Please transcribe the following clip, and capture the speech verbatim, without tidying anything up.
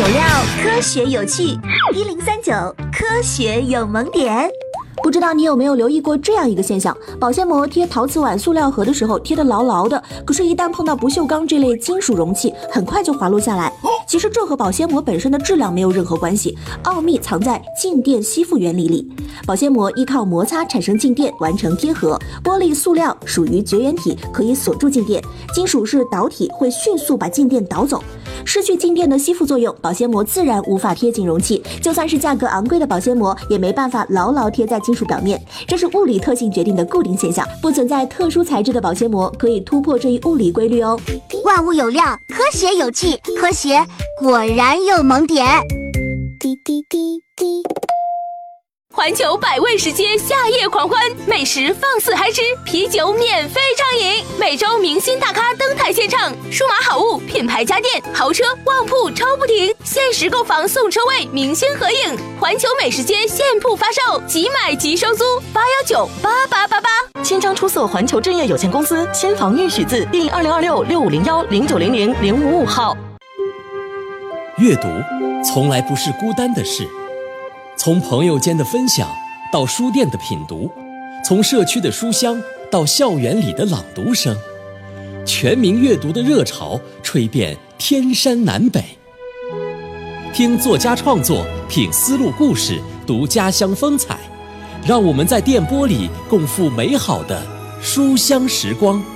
有料，科学有趣，一零三九科学有萌点。 不知道你有没有留意过这样一个现象，保鲜膜贴陶瓷碗、塑料盒的时候贴得牢牢的，可是一旦碰到不锈钢这类金属容器，很快就滑落下来。其实这和保鲜膜本身的质量没有任何关系，奥秘藏在静电吸附原理里。保鲜膜依靠摩擦产生静电完成贴合，玻璃、塑料属于绝缘体，可以锁住静电，金属是导体，会迅速把静电导走。失去静电的吸附作用，保鲜膜自然无法贴紧容器，就算是价格昂贵的保鲜膜，也没办法牢牢贴在金属表面，这是物理特性决定的固定现象，不存在特殊材质的保鲜膜可以突破这一物理规律哦。 万物有料，科学有趣，科学果然有萌点。滴滴滴滴。 环球百味食街夏夜狂欢，美食放肆嗨吃，啤酒免费畅饮，每周明星大咖登台献唱，数码好物、品牌家电、豪车、旺铺抽不停，限时购房送车位，明星合影。环球美食街现铺发售，即买即收租，八幺九八八八八。 新章出色环球正业有限公司，先房预许字第二零二六六五零幺零九零零零五五号。 阅读从来不是孤单的事。从朋友间的分享到书店的品读，从社区的书香到校园里的朗读声，全民阅读的热潮吹遍天山南北。听作家创作，品丝路故事，读家乡风采，让我们在电波里共赴美好的书香时光。